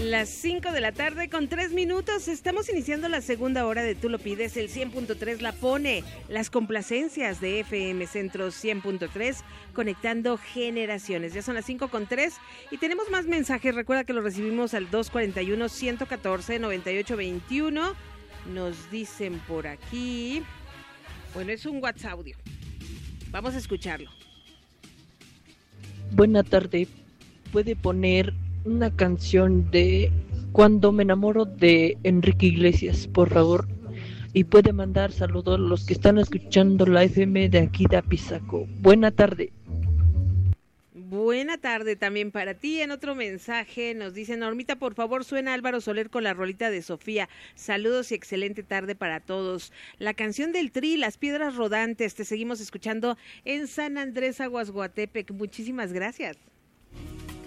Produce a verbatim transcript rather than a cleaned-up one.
Las cinco de la tarde con tres minutos, estamos iniciando la segunda hora de Tú lo pides, el cien punto tres la pone, las complacencias de F M Centro cien punto tres, conectando generaciones. Ya son las cinco con tres y tenemos más mensajes, recuerda que los recibimos al dos cuarenta y uno, ciento catorce, noventa y ocho veintiuno, nos dicen por aquí, bueno, es un WhatsApp audio, vamos a escucharlo. Buena tarde, puede poner una canción de Cuando me enamoro de Enrique Iglesias, por favor, y puede mandar saludos a los que están escuchando la F M de aquí de Apizaco. Buena tarde. Buena tarde también para ti. En otro mensaje nos dice Normita, por favor suena Álvaro Soler con la rolita de Sofía. Saludos y excelente tarde para todos. La canción del Tri, Las Piedras Rodantes, te seguimos escuchando en San Andrés Aguasguatepec. Muchísimas gracias.